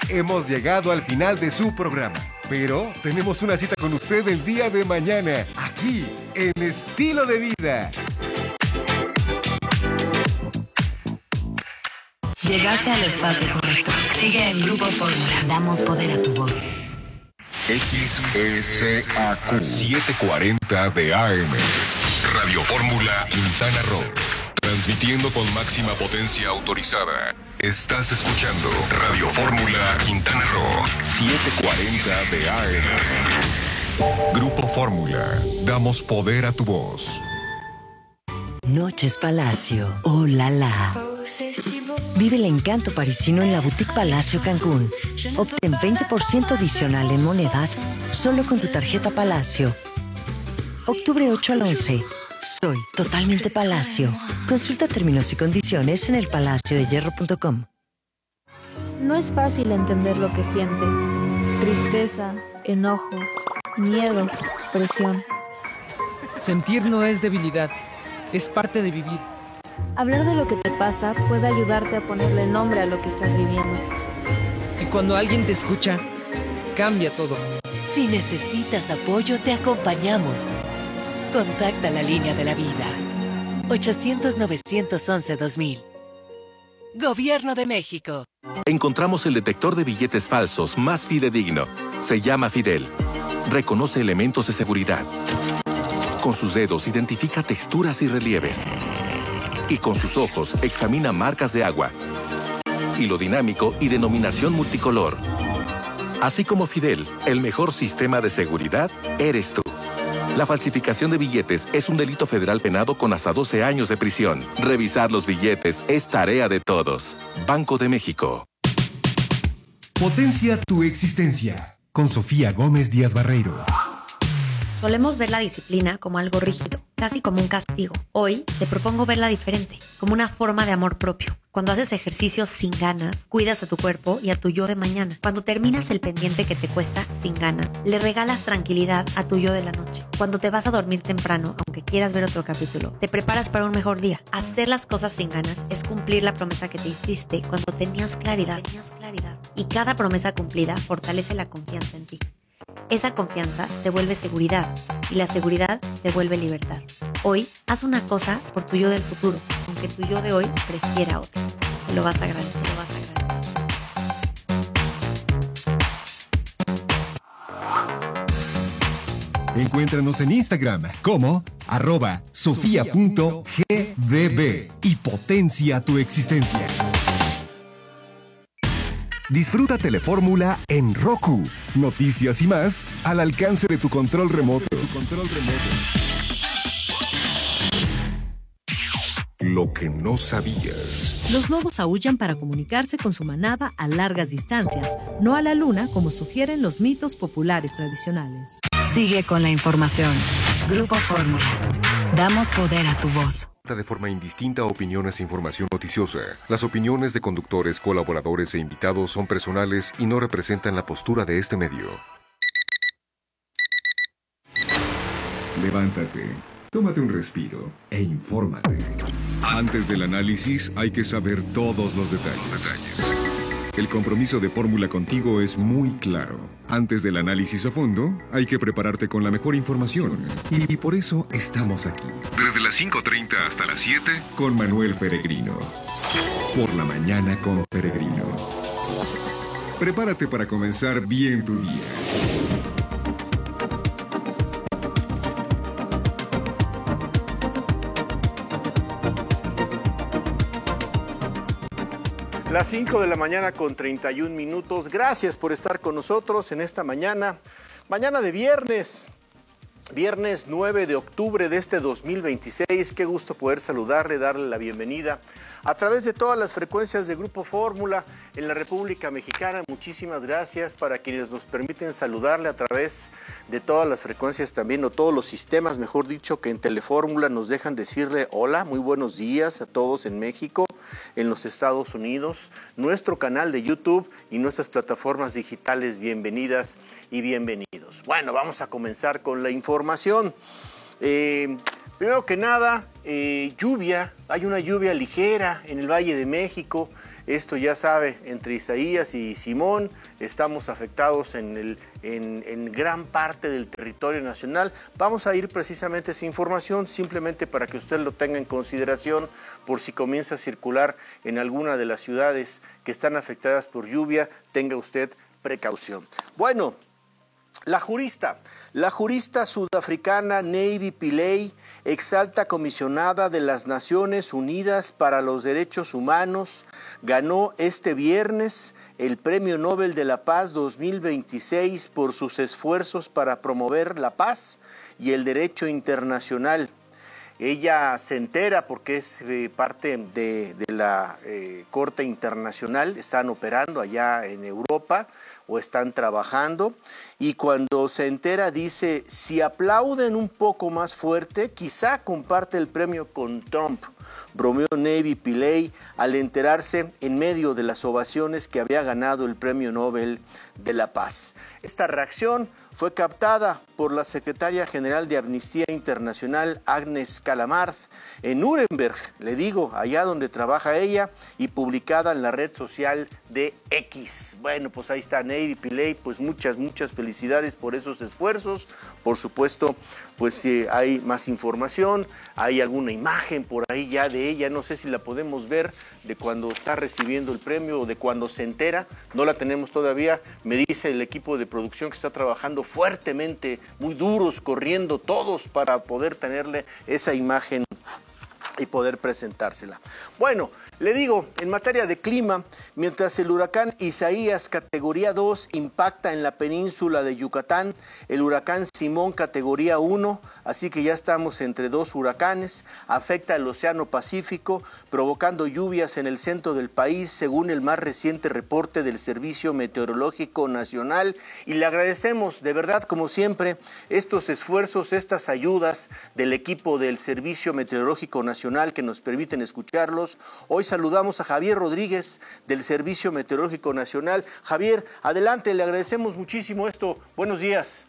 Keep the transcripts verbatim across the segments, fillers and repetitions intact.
hemos llegado al final de su programa. Pero tenemos una cita con usted el día de mañana, aquí, en Estilo de Vida. Llegaste al espacio correcto. Sigue en Grupo Fórmula. Damos poder a tu voz. X S A Q setecientos cuarenta de A M. Radio Fórmula Quintana Roo. Transmitiendo con máxima potencia autorizada. Estás escuchando Radio Fórmula Quintana Roo setecientos cuarenta de A M. Grupo Fórmula. Damos poder a tu voz. Noches Palacio. Oh la la. Vive el encanto parisino en la Boutique Palacio Cancún. Obtén veinte por ciento adicional en monedas solo con tu tarjeta Palacio. Octubre ocho al once. Soy totalmente Palacio. Consulta términos y condiciones en el palacio de hierro punto com. No es fácil entender lo que sientes. Tristeza, enojo, miedo, presión. Sentir no es debilidad, es parte de vivir. Hablar de lo que te pasa puede ayudarte a ponerle nombre a lo que estás viviendo. Y cuando alguien te escucha, cambia todo. Si necesitas apoyo, te acompañamos. Contacta la línea de la vida. ochocientos, novecientos once, dos mil. Gobierno de México. Encontramos el detector de billetes falsos más fidedigno. Se llama Fidel. Reconoce elementos de seguridad. Con sus dedos identifica texturas y relieves. Y con sus ojos examina marcas de agua. Hilo dinámico y denominación multicolor. Así como Fidel, el mejor sistema de seguridad eres tú. La falsificación de billetes es un delito federal penado con hasta doce años de prisión. Revisar los billetes es tarea de todos. Banco de México. Potencia tu existencia. Con Sofía Gómez Díaz Barreiro. Solemos ver la disciplina como algo rígido, casi como un castigo. Hoy te propongo verla diferente, como una forma de amor propio. Cuando haces ejercicio sin ganas, cuidas a tu cuerpo y a tu yo de mañana. Cuando terminas el pendiente que te cuesta sin ganas, le regalas tranquilidad a tu yo de la noche. Cuando te vas a dormir temprano, aunque quieras ver otro capítulo, te preparas para un mejor día. Hacer las cosas sin ganas es cumplir la promesa que te hiciste cuando tenías claridad. Tenías claridad. Y cada promesa cumplida fortalece la confianza en ti. Esa confianza te vuelve seguridad y la seguridad te vuelve libertad. Hoy, haz una cosa por tu yo del futuro, aunque tu yo de hoy prefiera otra. Te lo vas a agradecer, lo vas a agradecer. Encuéntranos en Instagram como arroba sofia.gdb y potencia tu existencia. Disfruta Telefórmula en Roku. Noticias y más al alcance de tu control remoto. Lo que no sabías. Los lobos aúllan para comunicarse con su manada a largas distancias, no a la luna como sugieren los mitos populares tradicionales. Sigue con la información. Grupo Fórmula. Damos poder a tu voz. De forma indistinta opiniones e información noticiosa. Las opiniones de conductores, colaboradores e invitados son personales y no representan la postura de este medio. Levántate, tómate un respiro e infórmate. Antes del análisis hay que saber todos los detalles. El compromiso de Fórmula contigo es muy claro. Antes del análisis a fondo, hay que prepararte con la mejor información. Y por eso estamos aquí. Desde las cinco treinta hasta las siete, con Manuel Peregrino. Por la mañana con Peregrino. Prepárate para comenzar bien tu día. Las cinco de la mañana con treinta y un minutos. Gracias por estar con nosotros en esta mañana. Mañana de viernes. Viernes nueve de octubre de este dos mil veintiséis. Qué gusto poder saludarle, darle la bienvenida a través de todas las frecuencias de Grupo Fórmula en la República Mexicana. Muchísimas gracias para quienes nos permiten saludarle a través de todas las frecuencias también, o todos los sistemas, mejor dicho, que en Telefórmula nos dejan decirle hola, muy buenos días a todos en México, en los Estados Unidos, nuestro canal de YouTube y nuestras plataformas digitales. Bienvenidas y bienvenidos. Bueno, vamos a comenzar con la información. Eh, primero que nada, eh, lluvia, hay una lluvia ligera en el Valle de México. Esto ya sabe, entre Isaías y Simón estamos afectados en, el, en, en gran parte del territorio nacional. Vamos a ir precisamente a esa información, simplemente para que usted lo tenga en consideración por si comienza a circular en alguna de las ciudades que están afectadas por lluvia, tenga usted precaución. Bueno, la jurista, la jurista sudafricana Nevi Pillay, exalta comisionada de las Naciones Unidas para los Derechos Humanos, ganó este viernes el Premio Nobel de la Paz dos mil veintiséis por sus esfuerzos para promover la paz y el derecho internacional. Ella se entera porque es eh, parte de, de la eh, Corte Internacional, están operando allá en Europa o están trabajando, y cuando se entera dice, si aplauden un poco más fuerte, quizá comparte el premio con Trump, bromeó Nevi Pillay al enterarse en medio de las ovaciones que había ganado el Premio Nobel de la Paz. Esta reacción fue captada por la secretaria general de Amnistía Internacional, Agnes Callamard, en Nuremberg, le digo, allá donde trabaja ella, y publicada en la red social de X. Bueno, pues ahí está Nevi Pillay, pues muchas, muchas felicidades por esos esfuerzos. Por supuesto, pues si hay más información, hay alguna imagen por ahí ya de ella, no sé si la podemos ver, de cuando está recibiendo el premio o de cuando se entera, no la tenemos todavía. Me dice el equipo de producción que está trabajando fuertemente, muy duros, corriendo todos para poder tenerle esa imagen y poder presentársela. Bueno, le digo, en materia de clima, mientras el huracán Isaías categoría dos impacta en la península de Yucatán, el huracán Simón categoría uno, así que ya estamos entre dos huracanes, afecta el Océano Pacífico, provocando lluvias en el centro del país, según el más reciente reporte del Servicio Meteorológico Nacional, y le agradecemos de verdad, como siempre, estos esfuerzos, estas ayudas del equipo del Servicio Meteorológico Nacional que nos permiten escucharlos. Hoy saludamos a Javier Rodríguez del Servicio Meteorológico Nacional. Javier, adelante, le agradecemos muchísimo esto. Buenos días.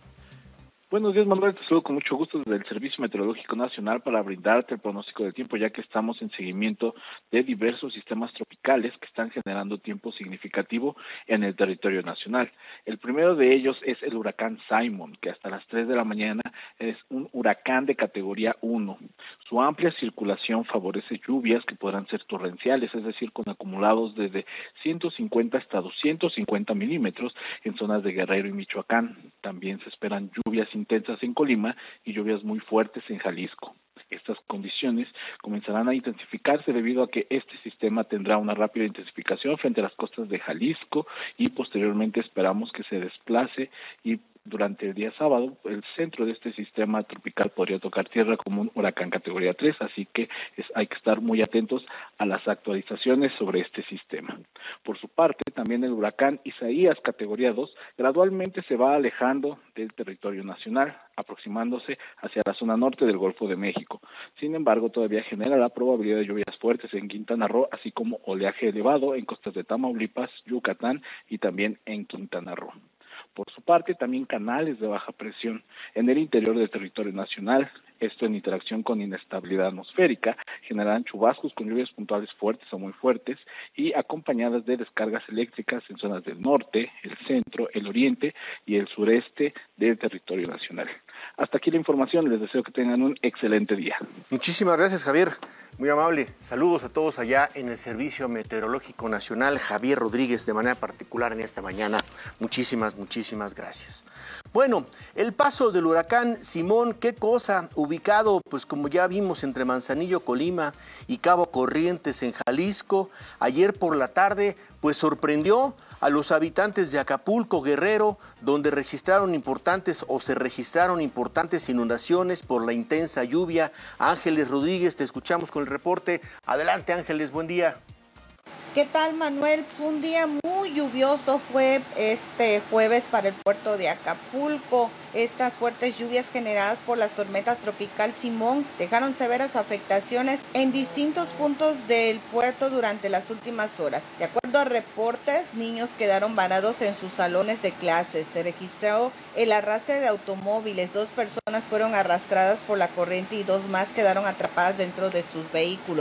Buenos días, Manuel, te saludo con mucho gusto desde el Servicio Meteorológico Nacional para brindarte el pronóstico del tiempo, ya que estamos en seguimiento de diversos sistemas tropicales que están generando tiempo significativo en el territorio nacional. El primero de ellos es el huracán Simon, que hasta las tres de la mañana es un huracán de categoría uno. Su amplia circulación favorece lluvias que podrán ser torrenciales, es decir, con acumulados desde ciento cincuenta hasta doscientos cincuenta milímetros en zonas de Guerrero y Michoacán. También se esperan lluvias intensas en Colima y lluvias muy fuertes en Jalisco. Estas condiciones comenzarán a intensificarse debido a que este sistema tendrá una rápida intensificación frente a las costas de Jalisco y posteriormente esperamos que se desplace y durante el día sábado el centro de este sistema tropical podría tocar tierra como un huracán categoría tres, así que es, hay que estar muy atentos a las actualizaciones sobre este sistema. Por su parte, también el huracán Isaías categoría dos gradualmente se va alejando del territorio nacional, aproximándose hacia la zona norte del Golfo de México. Sin embargo, todavía genera la probabilidad de lluvias fuertes en Quintana Roo, así como oleaje elevado en costas de Tamaulipas, Yucatán y también en Quintana Roo. Por su parte, también canales de baja presión en el interior del territorio nacional, esto en interacción con inestabilidad atmosférica, generarán chubascos con lluvias puntuales fuertes o muy fuertes y acompañadas de descargas eléctricas en zonas del norte, el centro, el oriente y el sureste del territorio nacional. Hasta aquí la información, les deseo que tengan un excelente día. Muchísimas gracias, Javier, muy amable. Saludos a todos allá en el Servicio Meteorológico Nacional. Javier Rodríguez, de manera particular en esta mañana, muchísimas, muchísimas gracias. Bueno, el paso del huracán Simón, qué cosa, ubicado, pues como ya vimos, entre Manzanillo, Colima y Cabo Corrientes en Jalisco, ayer por la tarde, pues sorprendió a los habitantes de Acapulco, Guerrero, donde registraron importantes o se registraron importantes inundaciones por la intensa lluvia. Ángeles Rodríguez, te escuchamos con el reporte. Adelante, Ángeles, buen día. ¿Qué tal, Manuel? Un día muy lluvioso fue este jueves para el puerto de Acapulco. Estas fuertes lluvias generadas por las tormentas tropical Simón dejaron severas afectaciones en distintos puntos del puerto durante las últimas horas. De acuerdo a reportes, niños quedaron varados en sus salones de clases. Se registró el arrastre de automóviles. Dos personas fueron arrastradas por la corriente y dos más quedaron atrapadas dentro de sus vehículos.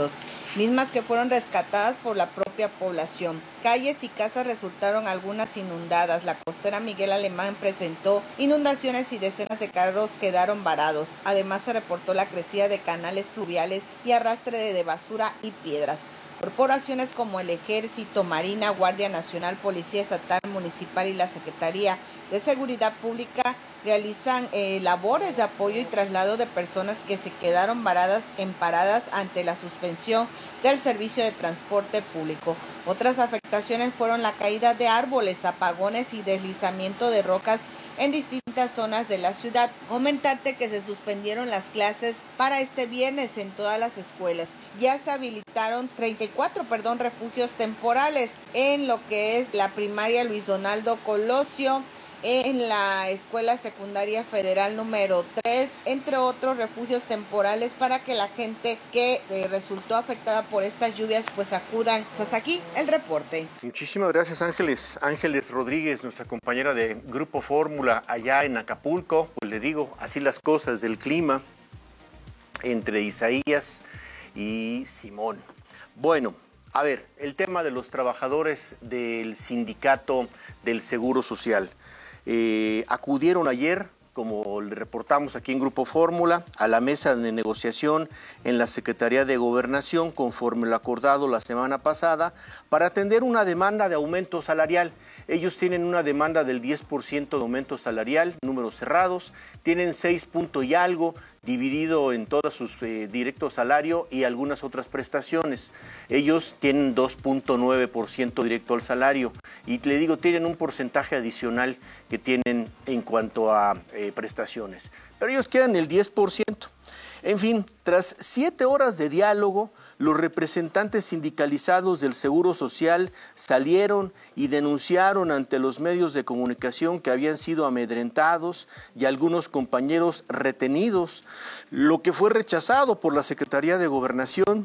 mismas que fueron rescatadas por la propia población. Calles y casas resultaron algunas inundadas. La costera Miguel Alemán presentó inundaciones y decenas de carros quedaron varados. Además se reportó la crecida de canales pluviales y arrastre de basura y piedras. Corporaciones como el Ejército, Marina, Guardia Nacional, Policía Estatal, Municipal y la Secretaría de Seguridad Pública realizan eh, labores de apoyo y traslado de personas que se quedaron varadas en paradas ante la suspensión del servicio de transporte público. Otras afectaciones fueron la caída de árboles, apagones y deslizamiento de rocas en distintas zonas de la ciudad. Comentarte que se suspendieron las clases para este viernes en todas las escuelas. Ya se habilitaron treinta y cuatro perdón, refugios temporales en lo que es la primaria Luis Donaldo Colosio, en la Escuela Secundaria Federal número tres, entre otros refugios temporales para que la gente que se resultó afectada por estas lluvias pues acudan. Hasta aquí el reporte. Muchísimas gracias, Ángeles. Ángeles Rodríguez, nuestra compañera de Grupo Fórmula allá en Acapulco. Pues le digo, así las cosas del clima entre Isaías y Simón. Bueno, a ver, el tema de los trabajadores del sindicato del Seguro Social. Eh, acudieron ayer, como le reportamos aquí en Grupo Fórmula, a la mesa de negociación en la Secretaría de Gobernación, conforme lo acordado la semana pasada, para atender una demanda de aumento salarial. Ellos tienen una demanda del diez por ciento de aumento salarial, números cerrados, tienen seis puntos y algo, dividido en todos sus eh, directos salario y algunas otras prestaciones. Ellos tienen dos punto nueve por ciento directo al salario y le digo, tienen un porcentaje adicional que tienen en cuanto a eh, prestaciones, pero ellos quedan el diez por ciento. En fin, tras siete horas de diálogo, los representantes sindicalizados del Seguro Social salieron y denunciaron ante los medios de comunicación que habían sido amedrentados y algunos compañeros retenidos, lo que fue rechazado por la Secretaría de Gobernación,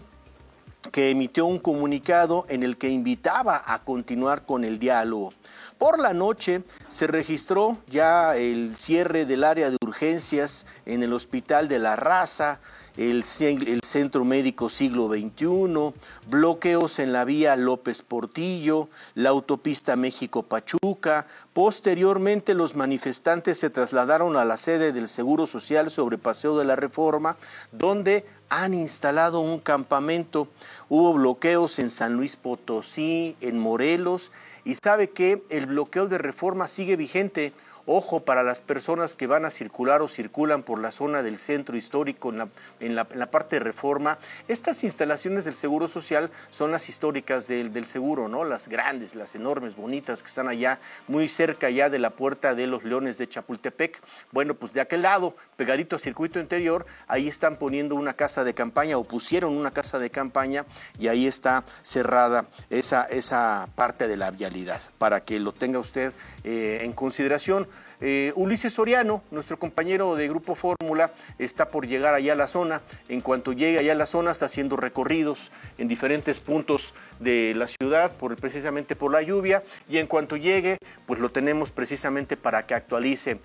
que emitió un comunicado en el que invitaba a continuar con el diálogo. Por la noche se registró ya el cierre del área de urgencias en el Hospital de la Raza, el, el Centro Médico Siglo veintiuno, bloqueos en la vía López Portillo, la autopista México-Pachuca. Posteriormente los manifestantes se trasladaron a la sede del Seguro Social sobre Paseo de la Reforma, donde han instalado un campamento. Hubo bloqueos en San Luis Potosí, en Morelos, y sabe que el bloqueo de Reforma sigue vigente. Ojo para las personas que van a circular o circulan por la zona del centro histórico en la, en la, en la parte de Reforma. Estas instalaciones del Seguro Social son las históricas del, del seguro, ¿no? Las grandes, las enormes, bonitas, que están allá, muy cerca ya de la Puerta de los Leones de Chapultepec. Bueno, pues de aquel lado, pegadito al circuito interior, ahí están poniendo una casa de campaña o pusieron una casa de campaña y ahí está cerrada esa, esa parte de la vialidad, para que lo tenga usted eh, en consideración. Eh, Ulises Soriano, nuestro compañero de Grupo Fórmula, está por llegar allá a la zona. En cuanto llegue allá a la zona, está haciendo recorridos en diferentes puntos de la ciudad, por, precisamente por la lluvia, y en cuanto llegue, pues lo tenemos precisamente para que actualice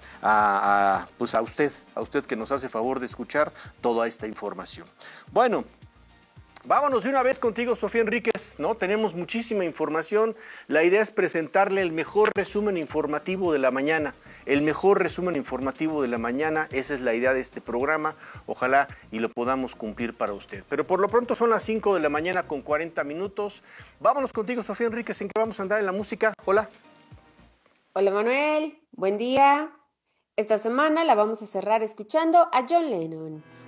a, a, pues a usted, a usted que nos hace favor de escuchar toda esta información. Bueno, vámonos de una vez contigo, Sofía Enríquez, ¿no? Tenemos muchísima información. La idea es presentarle el mejor resumen informativo de la mañana. El mejor resumen informativo de la mañana, esa es la idea de este programa. Ojalá y lo podamos cumplir para usted. Pero por lo pronto son las cinco de la mañana con cuarenta minutos. Vámonos contigo, Sofía Enríquez, ¿en qué vamos a andar en la música? Hola. Hola, Manuel. Buen día. Esta semana la vamos a cerrar escuchando a John Lennon.